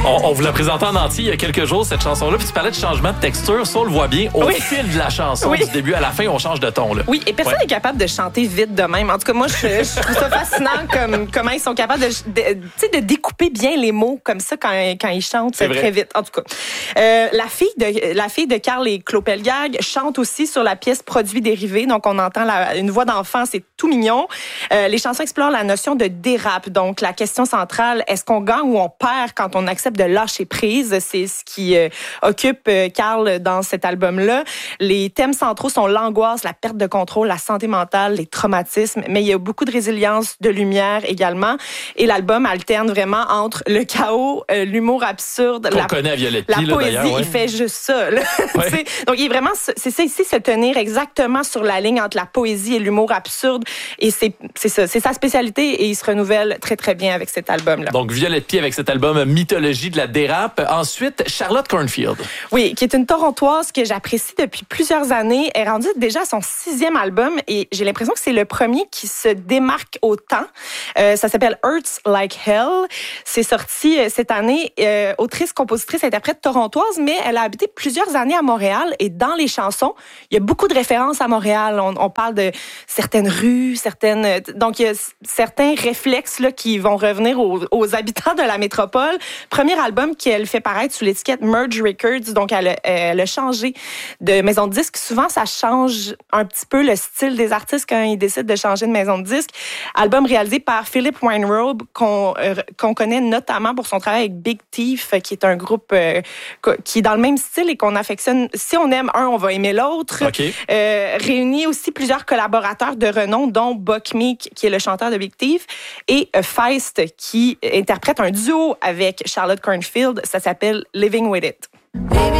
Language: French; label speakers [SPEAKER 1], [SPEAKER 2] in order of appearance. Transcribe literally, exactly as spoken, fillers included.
[SPEAKER 1] On, on vous l'a présenté en entier il y a quelques jours, cette chanson-là. Puis tu parlais de changement de texture. Ça, on le voit bien. Au
[SPEAKER 2] Oui.
[SPEAKER 1] fil de la chanson,
[SPEAKER 2] Oui.
[SPEAKER 1] du début à la fin, on change de ton. Là.
[SPEAKER 2] Oui, et personne n'est
[SPEAKER 1] Ouais.
[SPEAKER 2] capable de chanter vite de même. En tout cas, moi, je, je trouve ça fascinant comme, comment ils sont capables de, de, tu sais, de découper bien les mots comme ça quand, quand ils chantent
[SPEAKER 1] C'est vrai.
[SPEAKER 2] très vite. En tout cas, euh, la fille de la fille de Karl et Klopelgag chante aussi sur la pièce Produits dérivés. Donc, on entend la, une voix d'enfant, c'est tout mignon. Euh, les chansons explorent la notion de dérape. Donc, la question centrale, est-ce qu'on gagne ou on perd quand on accepte de lâcher prise? C'est ce qui euh, occupe euh, Karl dans cet album-là. Les thèmes centraux sont l'angoisse, la perte de contrôle, la santé mentale, les traumatismes, mais il y a beaucoup de résilience, de lumière également. Et l'album alterne vraiment entre le chaos, euh, l'humour absurde,
[SPEAKER 1] Qu'on
[SPEAKER 2] la,
[SPEAKER 1] connaît à Violette
[SPEAKER 2] la
[SPEAKER 1] Pie, là,
[SPEAKER 2] poésie.
[SPEAKER 1] d'ailleurs, ouais.
[SPEAKER 2] Il fait juste ça. Là.
[SPEAKER 1] Ouais.
[SPEAKER 2] Tu sais, donc, il est vraiment, c'est ça ici, se tenir exactement sur la ligne entre la poésie et l'humour absurde. Et c'est, c'est ça, c'est sa spécialité et il se renouvelle très, très bien avec cet album-là.
[SPEAKER 1] Donc, Violette Pie avec cet album Mythologie de la dérape. Ensuite, Charlotte Cornfield.
[SPEAKER 2] Oui, qui est une Torontoise que j'apprécie depuis plusieurs années. Elle est rendue déjà à son sixième album et j'ai l'impression que c'est le premier qui se démarque autant. Euh, ça s'appelle Hurts Like Hell. C'est sorti euh, cette année. Euh, autrice, compositrice, interprète torontoise, mais elle a habité plusieurs années à Montréal et dans les chansons, il y a beaucoup de références à Montréal. On, on parle de certaines rues, certaines... Donc, il y a certains réflexes là, qui vont revenir aux, aux habitants de la métropole. Premier album qu'elle fait paraître sous l'étiquette Merge Records. Donc, elle a, elle a changé de maison de disque. Souvent, ça change un petit peu le style des artistes quand ils décident de changer de maison de disque. Album réalisé par Philip Weinrobe, qu'on, euh, qu'on connaît notamment pour son travail avec Big Thief, qui est un groupe euh, qui est dans le même style et qu'on affectionne. Si on aime un, on va aimer l'autre.
[SPEAKER 1] Okay.
[SPEAKER 2] Euh, réunit aussi plusieurs collaborateurs de renom, dont Buck Meek, qui est le chanteur de Big Thief, et euh, Feist, qui interprète un duo avec Charlotte Cornfield. Ça s'appelle Living With It.